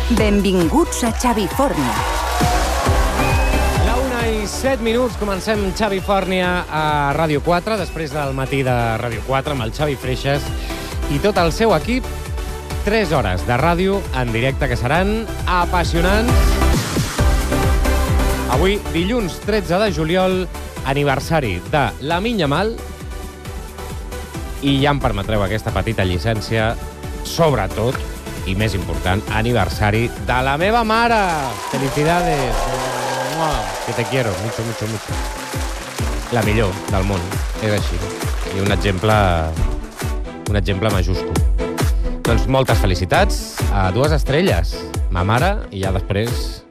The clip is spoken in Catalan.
Benvinguts a Xavifornia. La 1:07, comencem Xavifornia a Ràdio 4, després del matí de Ràdio 4 amb el Xavi Freixas i tot el seu equip. 3 hores de ràdio en directe que seran apassionants. Avui, dilluns 13 de juliol, aniversari de la Minya Mal, i ja em permetreu aquesta petita llicència, sobretot, i més important, aniversari de la meva mare. Felicidades. Que te quiero, mucho, mucho, mucho. La millor del món, és així. I un exemple majúscul. Doncs moltes felicitats a 2 estrelles, ma mare, i ja després